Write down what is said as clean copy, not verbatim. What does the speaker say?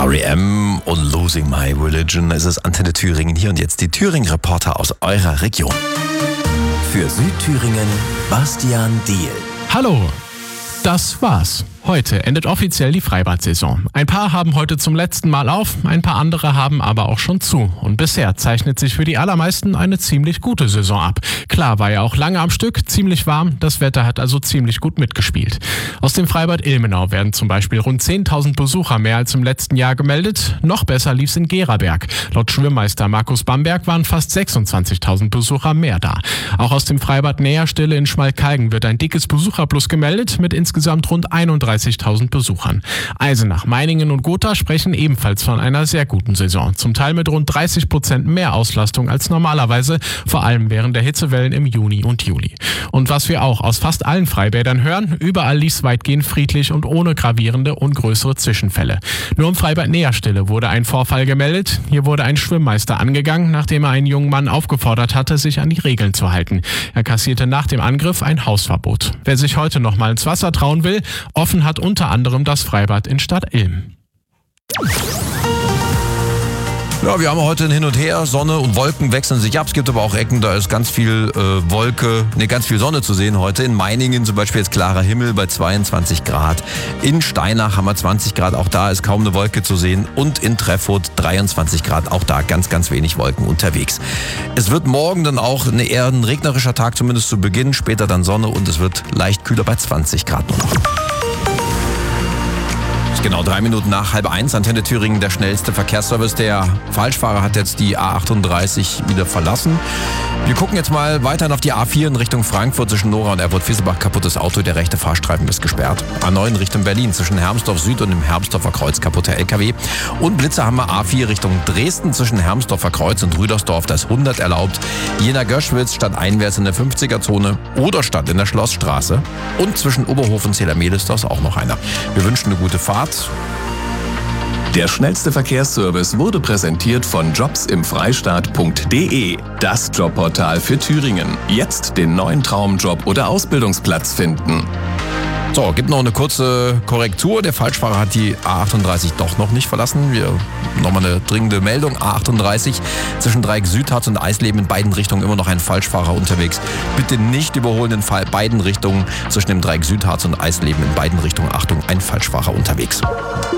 R.E.M. und Losing My Religion. Es ist Antenne Thüringen hier und jetzt die Thüringen-Reporter aus eurer Region. Für Südthüringen, Bastian Diehl. Hallo, das war's. Heute endet offiziell die Freibad-Saison. Ein paar haben heute zum letzten Mal auf, ein paar andere haben aber auch schon zu. Und bisher zeichnet sich für die allermeisten eine ziemlich gute Saison ab. Klar, war ja auch lange am Stück, ziemlich warm, das Wetter hat also ziemlich gut mitgespielt. Aus dem Freibad Ilmenau werden zum Beispiel rund 10.000 Besucher mehr als im letzten Jahr gemeldet. Noch besser lief's in Geraberg. Laut Schwimmmeister Markus Bamberg waren fast 26.000 Besucher mehr da. Auch aus dem Freibad Näherstelle in Schmalkalden wird ein dickes Besucherplus gemeldet mit insgesamt rund 31.000 Besuchern. Eisenach, Meiningen und Gotha sprechen ebenfalls von einer sehr guten Saison. Zum Teil mit rund 30% mehr Auslastung als normalerweise, vor allem während der Hitzewellen im Juni und Juli. Und was wir auch aus fast allen Freibädern hören, überall lief's weitgehend friedlich und ohne gravierende und größere Zwischenfälle. Nur im Freibad Näherstelle wurde ein Vorfall gemeldet. Hier wurde ein Schwimmmeister angegangen, nachdem er einen jungen Mann aufgefordert hatte, sich an die Regeln zu halten. Er kassierte nach dem Angriff ein Hausverbot. Wer sich heute noch mal ins Wasser trauen will, offen hat unter anderem das Freibad in Stadt Ilm. Ja, wir haben heute ein Hin und Her, Sonne und Wolken wechseln sich ab. Es gibt aber auch Ecken, da ist ganz viel ganz viel Sonne zu sehen heute. In Meiningen zum Beispiel jetzt klarer Himmel bei 22 Grad. In Steinach haben wir 20 Grad, auch da ist kaum eine Wolke zu sehen. Und in Treffurt 23 Grad, auch da ganz, ganz wenig Wolken unterwegs. Es wird morgen dann auch eher ein regnerischer Tag, zumindest zu Beginn, später dann Sonne und es wird leicht kühler bei 20 Grad nur noch. Genau 3 Minuten nach 12:30, Antenne Thüringen, der schnellste Verkehrsservice. Der Falschfahrer hat jetzt die A38 wieder verlassen. Wir gucken jetzt mal weiterhin auf die A4 in Richtung Frankfurt zwischen Nora und Erfurt-Fieselbach. Kaputtes Auto, der rechte Fahrstreifen ist gesperrt. A9 in Richtung Berlin zwischen Hermsdorf Süd und dem Hermsdorfer Kreuz kaputter LKW. Und Blitzer haben wir A4 Richtung Dresden zwischen Hermsdorfer Kreuz und Rüdersdorf. Da ist 100 erlaubt. Jena-Göschwitz statt einwärts in der 50er-Zone oder statt in der Schlossstraße. Und zwischen Oberhof und Zählermehl ist das auch noch einer. Wir wünschen eine gute Fahrt. Der schnellste Verkehrsservice wurde präsentiert von jobsimfreistaat.de, das Jobportal für Thüringen. Jetzt den neuen Traumjob oder Ausbildungsplatz finden. So, gibt noch eine kurze Korrektur. Der Falschfahrer hat die A38 doch noch nicht verlassen. Nochmal eine dringende Meldung. A38 zwischen Dreieck Südharz und Eisleben in beiden Richtungen immer noch ein Falschfahrer unterwegs. Bitte nicht überholen in beiden Richtungen zwischen dem Dreieck Südharz und Eisleben in beiden Richtungen. Achtung, ein Falschfahrer unterwegs.